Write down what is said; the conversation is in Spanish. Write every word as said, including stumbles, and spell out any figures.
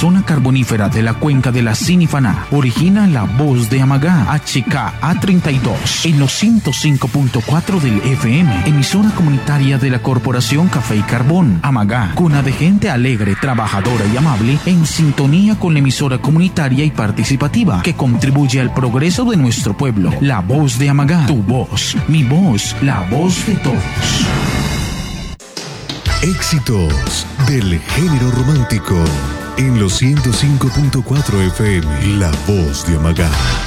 zona carbonífera de la cuenca de la Sinifaná. Origina La Voz de Amagá, H K A treinta y dos, en los ciento cinco punto cuatro del F M, emisora comunitaria de la Corporación Café y Carbón. Amagá, cuna de gente alegre, trabajadora y amable, en sintonía con la emisora comunitaria y participativa que contribuye al progreso de nuestro pueblo. La Voz de Amagá, tu voz, mi voz, la voz de todos. Éxitos del género romántico en los ciento cinco punto cuatro F M. La Voz de Amagá.